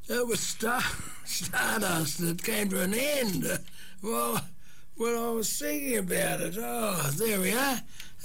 It was Stardust that came to an end. Well, when I was thinking about it, there we are.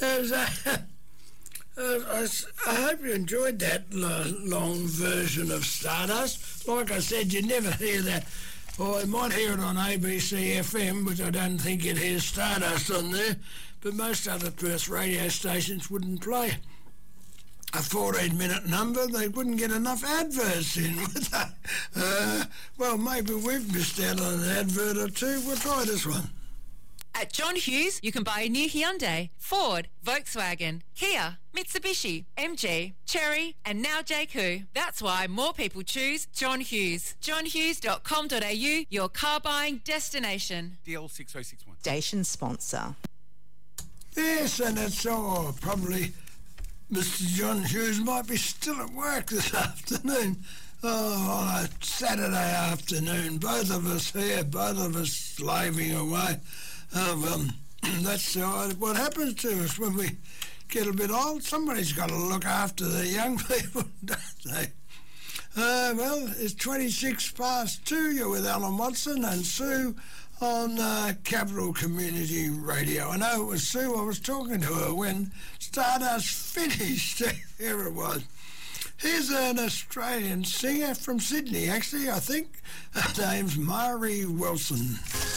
I hope you enjoyed that long version of Stardust. Like I said, you'd never hear that. Or you might hear it on ABC FM, which I don't think you'd hear Stardust on there, but most other Perth radio stations wouldn't play a 14-minute number. They wouldn't get enough adverts in, would they? Well, maybe we've missed out on an advert or two. We'll try this one. At John Hughes, you can buy a new Hyundai, Ford, Volkswagen, Kia, Mitsubishi, MG, Chery and now JQ. That's why more people choose John Hughes. johnhughes.com.au, your car buying destination. DL 6061. Station sponsor. Yes, and it's probably Mr. John Hughes might be still at work this afternoon. On a Saturday afternoon, both of us here, both of us slaving away. That's what happens to us when we get a bit old. Somebody's got to look after the young people, don't they? Well, it's 26 past 2. You're with Alan Watson and Sue on Capital Community Radio. I know it was Sue. I was talking to her when Stardust finished. Here it was. Here's an Australian singer from Sydney, actually, I think. Her name's Mari Wilson.